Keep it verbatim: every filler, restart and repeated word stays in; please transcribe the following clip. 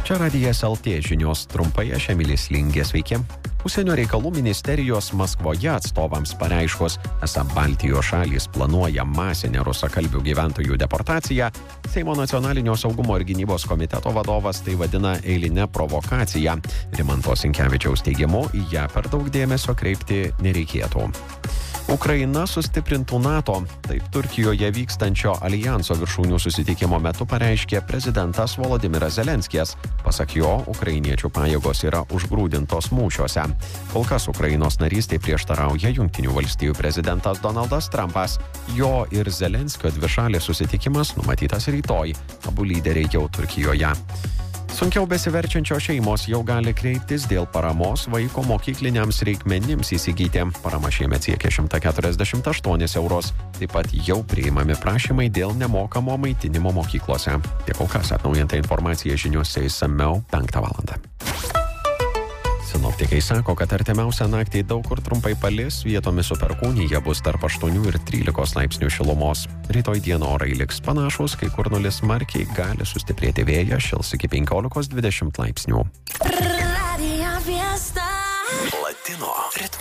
Čia Radijas L T žinios trumpai, aš Emilis Lingė, sveiki. Užsienio reikalų ministerijos Maskvoje atstovams pareiškus, esą Baltijos šalys planuoja masinę rusakalbių gyventojų deportaciją, Seimo nacionalinio saugumo ir gynybos komiteto vadovas tai vadina eiline provokacija. Rimanto Sinkevičiaus teigimu, į ją per daug dėmesio kreipti nereikėtų. Ukraina sustiprintų NATO. Taip Turkijoje vykstančio alijanso viršūnių susitikimo metu pareiškė prezidentas Volodimiras Zelenskis. Pasak jo, ukrainiečių pajėgos yra užgrūdintos mūšiuose. Kol kas Ukrainos narystė prieštarauja Jungtinių valstijų prezidentas Donaldas Trumpas. Jo ir Zelenskio dvišalės susitikimas numatytas rytoj. Abu lyderiai jau Turkijoje. Sunkiau besiverčiančios šeimos jau gali kreiptis dėl paramos vaiko mokykliniams reikmenims įsigyti. Parama šiemet siekia šimtą keturiasdešimt aštuonis eurus. Taip pat jau priimami prašymai dėl nemokamo maitinimo mokyklose. Tiek kol kas atnaujinta informacija žiniuose išsamiau penktą valandą. Sinoptikai sako, kad artimiausią naktį daug kur trumpai palis, vietomis su perkūnija bus tarp aštuonių ir trylikos laipsnių šilumos. Rytoj dieną orai liks panašus, kai kur nulis smarkiai gali sustiprėti vėjas, šils iki penkiolikos dvidešimt laipsnių.